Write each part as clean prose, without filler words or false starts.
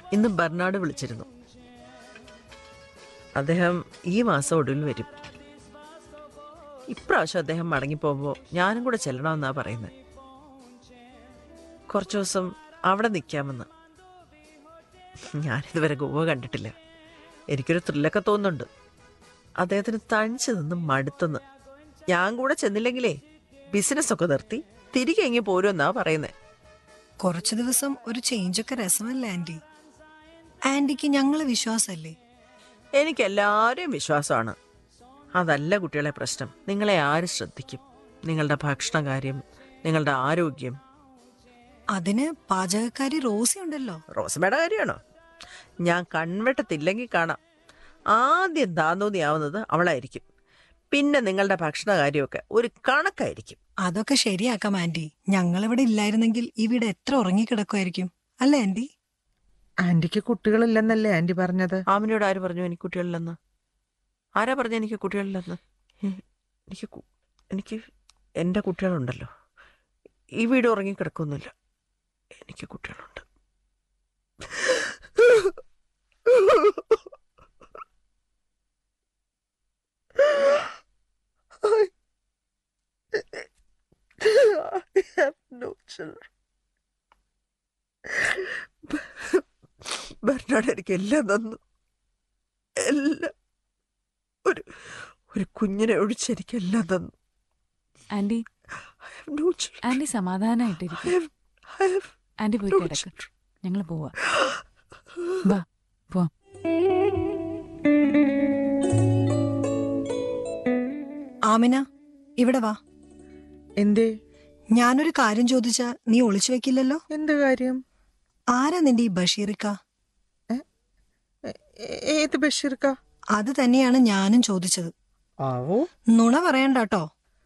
ഇന്ന് ബർണാഡ് വിളിച്ചിരുന്നു. അദ്ദേഹം ഈ മാസം ഒടുവിൽ വരും. ഇപ്രാവശ്യം അദ്ദേഹം മടങ്ങിപ്പോകുമ്പോൾ ഞാനും കൂടെ ചെല്ലണമെന്നാ പറയുന്നത്. കുറച്ചു ദിവസം അവിടെ നിൽക്കാമെന്ന്. ഞാനിതുവരെ ഗോവ കണ്ടിട്ടില്ല. എനിക്കൊരു ത്രില്ലൊക്കെ തോന്നുന്നുണ്ട്. അദ്ദേഹത്തിന് തനിച്ച് നിന്ന് മടുത്തെന്ന്. ഞാൻ കൂടെ ചെന്നില്ലെങ്കിലേ ബിസിനസ്സൊക്കെ നിർത്തി തിരികെ എങ്ങി പോരുമെന്നാ പറയുന്നത്. കുറച്ചു ദിവസം ഒരു ചേഞ്ചൊക്കെ രസമല്ലേ ആന്റി? ആന്റിക്ക് ഞങ്ങളെ വിശ്വാസമല്ലേ? എനിക്ക് എല്ലാവരെയും വിശ്വാസമാണ്. അതല്ല കുട്ടികളെ പ്രശ്നം. നിങ്ങളെ ആര് ശ്രദ്ധിക്കും? നിങ്ങളുടെ ഭക്ഷണകാര്യം, നിങ്ങളുടെ ആരോഗ്യം. അതിന് പാചകക്കാരി റോസി ഉണ്ടല്ലോ. റോസമ്മയുടെ കാര്യമാണോ? ഞാൻ കൺവെട്ടത്തില്ലെങ്കിൽ കാണാം. ആദ്യം താന്തോന്നിയാവുന്നത് അവളായിരിക്കും. പിന്നെ നിങ്ങളുടെ ഭക്ഷണകാര്യമൊക്കെ ഒരു കണക്കായിരിക്കും. അതൊക്കെ ശരിയാക്കാം ആന്റി. ഞങ്ങളിവിടെ ഇല്ലായിരുന്നെങ്കിൽ ഇവിടെ എത്ര ഉറങ്ങിക്കിടക്കുമായിരിക്കും അല്ലേ ആന്റി? ആന്റിക്ക് കുട്ടികളില്ലെന്നല്ലേ ആന്റി പറഞ്ഞത്? ആമിനോട് ആര് പറഞ്ഞു എനിക്ക് കുട്ടികളില്ലെന്ന്? ആരാ പറഞ്ഞു എനിക്ക് കുട്ടികളില്ലെന്ന്? എനിക്ക് എൻ്റെ കുട്ടികളുണ്ടല്ലോ. ഈ വീട് ഉറങ്ങിക്കിടക്കൊന്നുമില്ല. എനിക്ക് കുട്ടികളുണ്ട്. I have no children. Bernard എനിക്ക് എല്ലാം തന്നു. എല്ലാം. ഒരു കുഞ്ഞിനെ ഒഴിച്ച് എനിക്ക് എല്ലാം തന്നു. Anti, anti സമാധാനായിട്ടിരിക്കും. ആന്റി പോയി കിടക്ക്. ഞങ്ങൾ പോവാ. വാ പോവാം. ആമിന, ഇവിടെ വാ. എന്തേ? ഞാനൊരു കാര്യം ചോദിച്ചാ നീ ഒളിച്ചു വെക്കില്ലല്ലോ? എന്ത് കാര്യം? ആരാ നിന്റെ ഈ ബഷീറിക്ക? ഏത് ബഷീർക്ക? അത് തന്നെയാണ് ഞാനും ചോദിച്ചത്. ആവോ, നുണ പറയണ്ടാട്ടോ.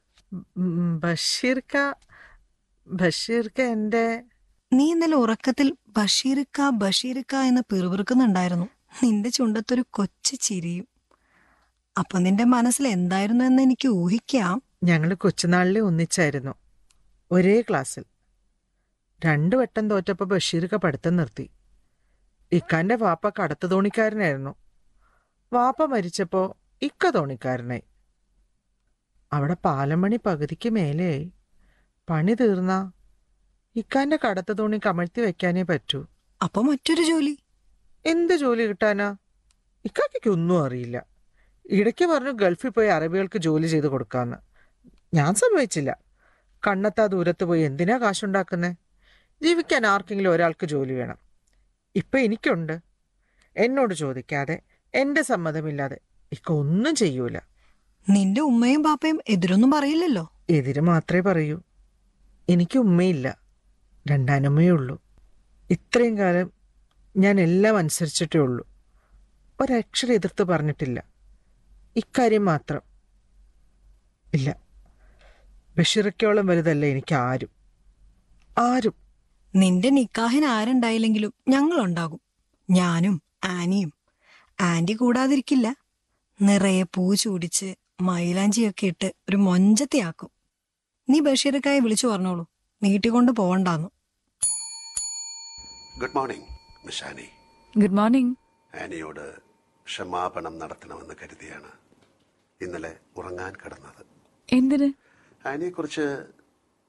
ബഷീർക്ക എന്റെ... നീ ഇന്നലെ ഉറക്കത്തിൽ ബഷീറിക്ക എന്ന് പിറുപിറുക്കുന്നുണ്ടായിരുന്നു. നിന്റെ ചുണ്ടത്തൊരു കൊച്ചു ചിരിയും. അപ്പൊ നിന്റെ മനസ്സിൽ എന്തായിരുന്നു എന്ന് എനിക്ക് ഊഹിക്കാം. ഞങ്ങള് കൊച്ചുനാളിലെ ഒന്നിച്ചായിരുന്നു, ഒരേ ക്ലാസ്സിൽ. 2 വട്ടം തോറ്റപ്പോ ബഷീർക്ക പഠിത്തം നിർത്തി. ഇക്കാന്റെ വാപ്പ കടത്തു തോണിക്കാരനായിരുന്നു. വാപ്പ മരിച്ചപ്പോ ഇക്ക തോണിക്കാരനായി. അവിടെ പാലം പണി പകുതിക്ക് മേലെയായി. പണി തീർന്ന ഇക്കാന്റെ കടത്തു തോണി കമഴ്ത്തി വെക്കാനേ പറ്റൂ. അപ്പൊ മറ്റൊരു ജോലി? എന്ത് ജോലി കിട്ടാനാ? ഇക്കാക്ക് ഒന്നും അറിയില്ല. ഇടയ്ക്ക് പറഞ്ഞു ഗൾഫിൽ പോയി അറബികൾക്ക് ജോലി ചെയ്ത് കൊടുക്കാന്ന്. ഞാൻ സമ്മതിച്ചില്ല. കണ്ണെത്താ ദൂരത്ത് പോയി എന്തിനാ കാശുണ്ടാക്കുന്നേ? ജീവിക്കാൻ ആർക്കെങ്കിലും ഒരാൾക്ക് ജോലി വേണം. ഇപ്പൊ എനിക്കുണ്ട്. എന്നോട് ചോദിക്കാതെ, എന്റെ സമ്മതമില്ലാതെ ഇക്ക ഒന്നും ചെയ്യൂല. നിന്റെ ഉമ്മയും പാപ്പയും എതിരൊന്നും പറയില്ലല്ലോ? എതിര് മാത്രമേ പറയൂ. എനിക്ക് ഉമ്മയില്ല, 2 അനമ്മയേ ഉള്ളൂ. ഇത്രയും കാലം ഞാൻ എല്ലാം അനുസരിച്ചിട്ടേ ഉള്ളൂ. ഒരക്ഷരം എതിർത്ത് പറഞ്ഞിട്ടില്ല. ഇക്കാര്യം മാത്രം. ഇല്ല, ബഷീറക്കോളം വലുതല്ല എനിക്ക് ആരും. നിന്റെ നിക്കാഹിന് ആരുണ്ടായില്ലെങ്കിലും ഞങ്ങളുണ്ടാകും. ഞാനും ആനിയും. ആന്റി കൂടാതിരിക്കില്ല. നിറയെ പൂ ചൂടിച്ച് മൈലാഞ്ചിയൊക്കെ ഇട്ട് ഒരു മൊഞ്ചത്തിയാക്കും. നീ ബഷീറക്കായെ വിളിച്ചു പറഞ്ഞോളൂ, നീട്ടിക്കൊണ്ട് പോവണ്ടാന്നു. Good morning miss Annie. Good morning. ആനിയോട് ക്ഷമാപണം നടത്തണമെന്ന് കരുതിയാണ് ഇന്നലെ ഉറങ്ങാൻ കിടന്നത്. എന്തിന്? ആനിയെക്കുറിച്ച്